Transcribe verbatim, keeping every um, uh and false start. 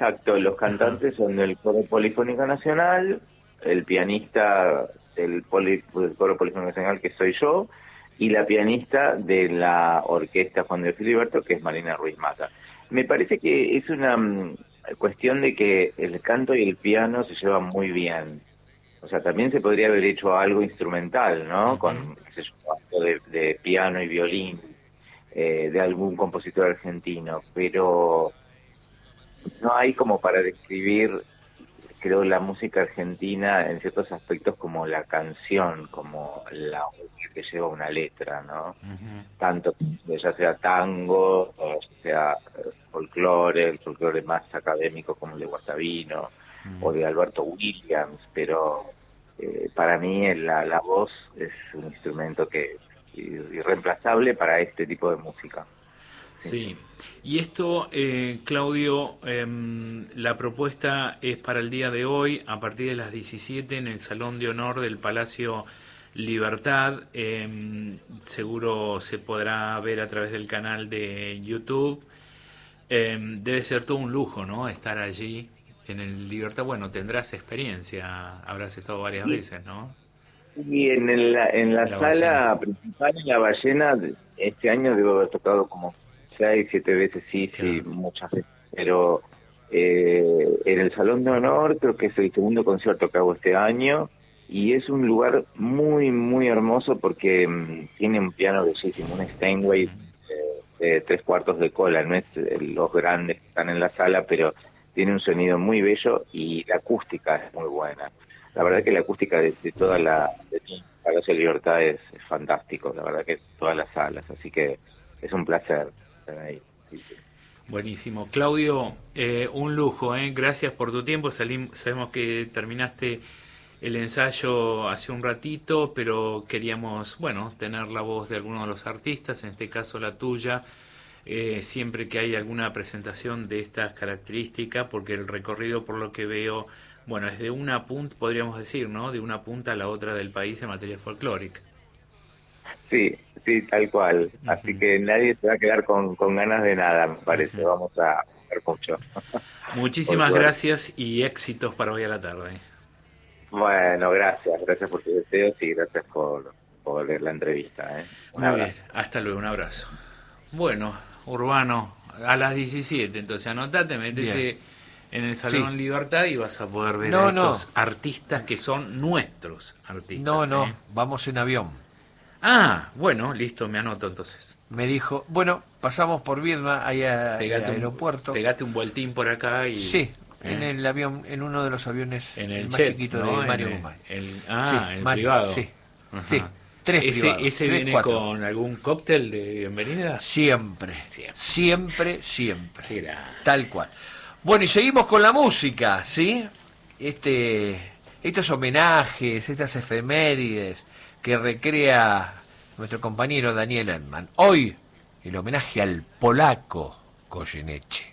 exacto, los cantantes son del Coro Polifónico Nacional, el pianista del, poli, del Coro Polifónico Nacional, que soy yo, y la pianista de la Orquesta Juan de Filiberto, que es Marina Ruiz Mata. Me parece que es una um, cuestión de que el canto y el piano se llevan muy bien. O sea, también se podría haber hecho algo instrumental, ¿no? Uh-huh. Con, qué sé yo, algo de, de piano y violín, eh, de algún compositor argentino, pero no hay como para describir, creo, la música argentina en ciertos aspectos como la canción, como la que lleva una letra, ¿no? Uh-huh. Tanto ya sea tango, o sea folclore, el folclore más académico como el de Guastavino, uh-huh, o de Alberto Williams, pero eh, para mí la, la voz es un instrumento que es irreemplazable para este tipo de música. Sí, y esto, eh, Claudio, eh, la propuesta es para el día de hoy, a partir de las diecisiete, en el Salón de Honor del Palacio Libertad. Eh, seguro se podrá ver a través del canal de YouTube. Eh, debe ser todo un lujo, ¿no?, estar allí en el Libertad. Bueno, tendrás experiencia, habrás estado varias sí. veces, ¿no? Y en, el, en la, la sala ballena. principal, en La Ballena, este año debo haber tocado como seis, siete veces, sí, claro. sí, muchas veces, pero eh, en el Salón de Honor creo que es el segundo concierto que hago este año, y es un lugar muy, muy hermoso porque um, tiene un piano bellísimo, un Steinway de, de tres cuartos de cola, no es eh, los grandes que están en la sala, pero tiene un sonido muy bello y la acústica es muy buena. La verdad que la acústica de, de toda la de Palacio de Libertad es, es fantástico, la verdad que todas las salas, así que es un placer estar ahí. Sí, sí. Buenísimo. Claudio, eh, un lujo, ¿eh? Gracias por tu tiempo. Salim, sabemos que terminaste el ensayo hace un ratito, pero queríamos, bueno, tener la voz de alguno de los artistas, en este caso la tuya, eh, siempre que hay alguna presentación de estas características, porque el recorrido, por lo que veo, bueno, es de una punta, podríamos decir, ¿no?, de una punta a la otra del país en materia folclórica. Sí, sí, tal cual. Uh-huh. Así que nadie se va a quedar con, con ganas de nada, me parece. Uh-huh. Vamos a ver mucho. Muchísimas gracias y éxitos para hoy a la tarde. Bueno, gracias. Gracias por tus deseos y gracias por, por la entrevista. ¿eh? Muy abrazo. Bien, hasta luego, un abrazo. Bueno, Urbano, a las diecisiete, entonces anotate, metete bien en el Salón sí. Libertad y vas a poder ver no, a estos no. artistas que son nuestros artistas. No, no, ¿eh? Vamos en avión. Ah, bueno, listo, me anoto entonces. Me dijo, bueno, pasamos por Viedma, ahí al aeropuerto. Un, pegate un vueltín por acá y... Sí, ¿eh? en el avión, en uno de los aviones en el, el más jet, chiquito ¿no? de Mario el, Guzmán. El, ah, sí, el Mario, privado. Sí, sí. Tres ¿Ese, privados, ¿Ese tres, viene cuatro. con algún cóctel de bienvenida? Siempre, siempre, siempre, siempre. Qué grande. Tal cual. Bueno, y seguimos con la música, ¿sí? Este, estos homenajes, estas efemérides que recrea nuestro compañero Daniel Edman. Hoy, el homenaje al polaco Goyeneche.